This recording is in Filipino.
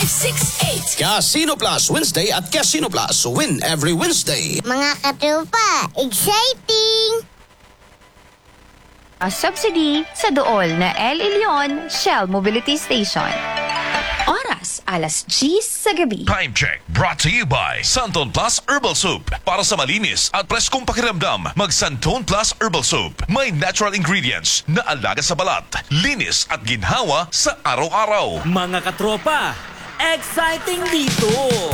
568. Casino Plus Wednesday at Casino Plus Win every Wednesday. Mga katropa, exciting! A subsidy sa dool na El Ilion Shell Mobility Station. Oras, alas 10 sa gabi. Time check brought to you by Santon Plus Herbal Soup. Para sa malinis at preskong pakiramdam, mag Santon Plus Herbal Soup. May natural ingredients na alaga sa balat, linis at ginhawa sa araw-araw. Mga katropa, exciting dito!